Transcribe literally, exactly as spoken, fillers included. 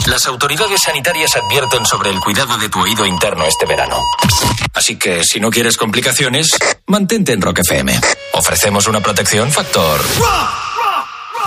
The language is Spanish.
Las autoridades sanitarias advierten sobre el cuidado de tu oído interno este verano. Así que, si no quieres complicaciones, mantente en Rock F M. Ofrecemos una protección factor